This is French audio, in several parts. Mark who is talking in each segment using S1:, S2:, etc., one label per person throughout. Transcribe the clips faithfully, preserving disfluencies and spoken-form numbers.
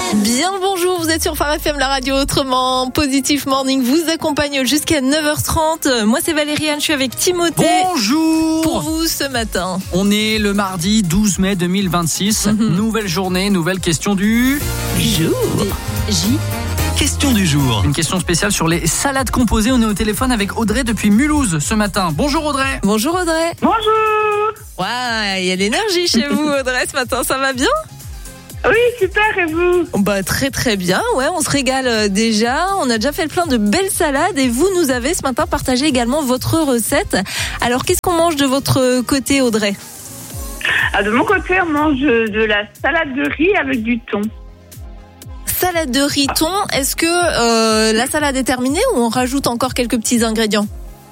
S1: Bien le bonjour, vous êtes sur Phare F M, la radio autrement. Positif Morning vous accompagne jusqu'à neuf heures trente. Moi c'est Valériane, je suis avec Timothée.
S2: Bonjour.
S1: Pour vous ce matin.
S2: On est le mardi douze mai deux mille vingt-six. Mm-hmm. Nouvelle journée, nouvelle question du
S1: jour. J.
S2: Question du jour. Une question spéciale sur les salades composées. On est au téléphone avec Audrey depuis Mulhouse ce matin. Bonjour Audrey.
S1: Bonjour Audrey.
S3: Bonjour.
S1: Ouais, il y a l'énergie chez vous Audrey ce matin, ça va bien?
S3: Oui, super, et vous?
S1: Bah très très bien, ouais, on se régale déjà. On a déjà fait plein de belles salades et vous nous avez ce matin partagé également votre recette. Alors qu'est-ce qu'on mange de votre côté Audrey?
S3: Ah, de mon côté, on mange de la salade de riz avec du thon.
S1: Salade de riz thon, est-ce que euh, la salade est terminée ou on rajoute encore quelques petits ingrédients?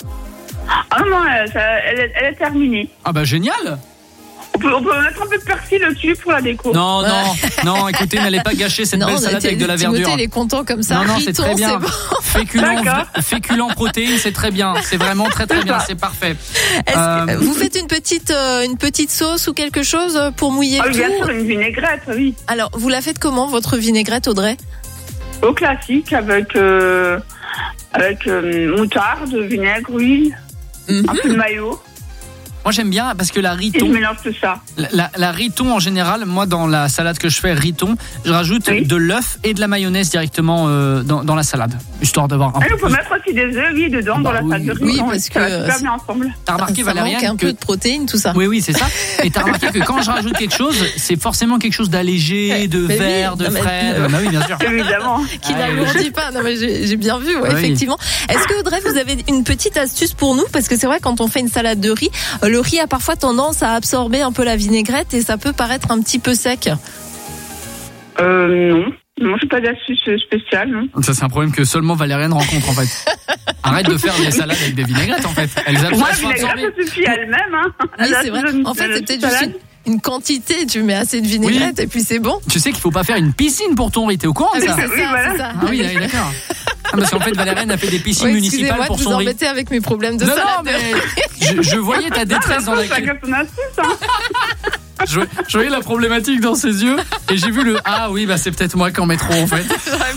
S3: Ah non, elle, elle, elle est terminée.
S2: Ah bah génial.
S3: On peut, on peut mettre un peu de persil au-dessus pour la déco.
S2: Non, non, non, écoutez, n'allez pas gâcher cette
S1: non,
S2: belle salade avec de la verdure.
S1: Timothée, il est content comme ça.
S2: Non, non,
S1: riton,
S2: c'est très bien.
S1: C'est bon.
S2: Féculent, féculent, protéines, c'est très bien. C'est vraiment très très bien, c'est parfait.
S1: Est-ce euh... que vous faites une petite, euh, une petite sauce ou quelque chose pour mouiller
S3: ah,
S1: le tout?
S3: Bien sûr, une vinaigrette, oui.
S1: Alors, vous la faites comment, votre vinaigrette, Audrey?
S3: Au classique, avec, euh, avec euh, moutarde, vinaigre, huile, mm-hmm. un peu de maillot.
S2: Moi j'aime bien parce que la riton,
S3: je mélange tout ça.
S2: La, la, la riton en général, moi dans la salade que je fais riton, je rajoute oui. de l'œuf et de la mayonnaise directement euh, dans, dans la salade, histoire d'avoir un
S3: et
S2: peu.
S3: On peut mettre aussi des œufs oui, dedans ah bah, dans la salade de riz.
S1: Oui, parce que
S3: ça va super bien ensemble.
S2: T'as remarqué
S1: ça
S2: Valériane
S1: manque un
S2: que...
S1: peu de protéines, tout ça.
S2: Oui, oui, c'est ça. Et t'as remarqué que quand je rajoute quelque chose, c'est forcément quelque chose d'allégé, de mais vert, oui, de frais.
S1: Mais...
S2: De... Bah oui, bien sûr.
S3: Évidemment.
S1: Qui ah, n'alourdit oui. pas. Non, mais j'ai, j'ai bien vu, ouais, ah, effectivement. Oui. Est-ce que Audrey, vous avez une petite astuce pour nous? Parce que c'est vrai, quand on fait une salade de riz, le riz a parfois tendance à absorber un peu la vinaigrette et ça peut paraître un petit peu sec.
S3: Euh, non. Non, c'est pas d'astuce spéciale, non.
S2: Ça, c'est un problème que seulement Valériane rencontre, en fait. Arrête de faire des salades avec des vinaigrettes, en fait. Elles absorbent.
S3: Moi, la vinaigrette, ça suffit elle-même, hein.
S1: Oui, c'est vrai. En fait, c'est peut-être juste une, une quantité. Tu mets assez de vinaigrette oui. et puis c'est bon.
S2: Tu sais qu'il faut pas faire une piscine pour ton riz. T'es au courant de
S1: ah,
S2: ça?
S1: C'est ça,
S3: oui, voilà.
S1: c'est ça.
S2: Ah oui, d'accord. Ah, parce qu'en fait, Valériane a fait des piscines oui, municipales pour son riz.
S1: Excusez-moi de vous embêter avec mes problèmes de
S2: non,
S1: salade.
S2: Non, mais je, je voyais ta détresse
S3: ah,
S2: dans la
S3: cuisine.
S2: Je, je voyais la problématique dans ses yeux et j'ai vu le ah oui bah c'est peut-être moi qui en mets trop en fait.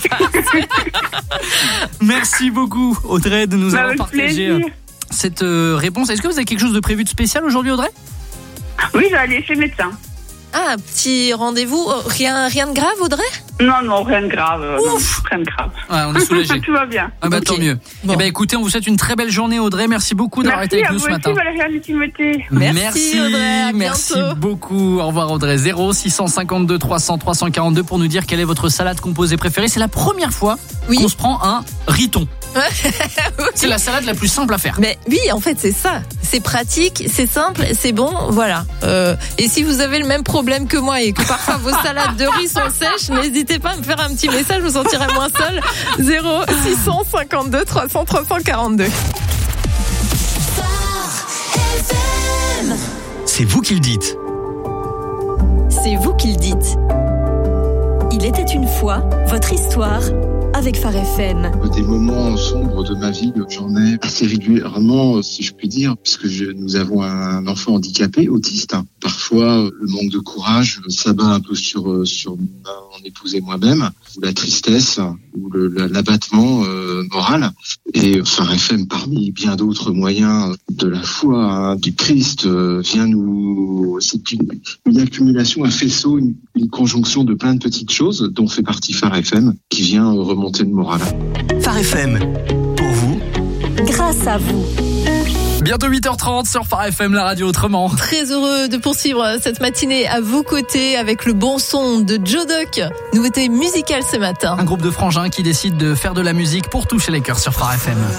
S2: Merci beaucoup Audrey de nous avoir partagé plaisir. cette euh, réponse. Est-ce que vous avez quelque chose de prévu de spécial aujourd'hui Audrey?
S3: Oui, je vais aller chez le médecin.
S1: Ah, petit rendez-vous, rien, rien de grave Audrey?
S3: Non, non, rien de grave. Ouf. Non, rien de grave.
S2: Ouais, on est soulagés.
S3: Tout va bien.
S2: Ah bah
S1: okay.
S2: tant mieux. Bon. Eh ben écoutez, on vous souhaite une très belle journée Audrey. Merci beaucoup d'avoir
S3: merci
S2: été avec nous ce matin.
S3: Merci Valériane et Timothée.
S1: Merci,
S2: merci
S1: Audrey.
S2: Merci beaucoup. Au revoir Audrey. zéro six cent cinquante-deux trois cents trois cent quarante-deux pour nous dire quelle est votre salade composée préférée. C'est la première fois oui. qu'on se prend un riton. oui. C'est la salade la plus simple à faire.
S1: Mais oui, en fait, c'est ça. C'est pratique, c'est simple, c'est bon, voilà. Euh, et si vous avez le même problème que moi et que parfois vos salades de riz sont sèches, n'hésitez pas à me faire un petit message, je me sentirai moins seule. zéro six cent cinquante-deux trois cents trois cent quarante-deux.
S4: C'est vous qui le dites.
S5: C'est vous qui le dites. Il était une fois votre histoire avec Phare F M.
S6: Des moments sombres de ma vie, j'en ai assez régulièrement, si je puis dire, puisque je, nous avons un enfant handicapé, autiste. Parfois, le manque de courage s'abat un peu sur sur mon épouse et moi-même, ou la tristesse, ou le, l'abattement euh, moral. Et Phare F M, parmi bien d'autres moyens de la foi, hein, du Christ, euh, vient nous... C'est une, une accumulation, un faisceau, une, une conjonction de plein de petites choses, dont fait partie Phare F M, qui vient remonter le moral.
S4: Phare F M, pour vous,
S5: grâce à vous.
S2: Bientôt huit heures trente sur Phare F M, la radio autrement.
S1: Très heureux de poursuivre cette matinée à vos côtés avec le bon son de Joe Duck. Nouveauté musicale ce matin.
S2: Un groupe de frangins qui décide de faire de la musique pour toucher les cœurs sur Phare F M.